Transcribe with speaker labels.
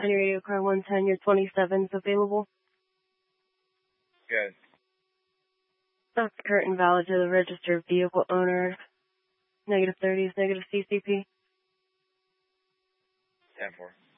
Speaker 1: On your radio car 110, your 27 is available.
Speaker 2: Good.
Speaker 1: That's current valid to the registered vehicle owner. -30 is negative CCP.
Speaker 2: 10-4.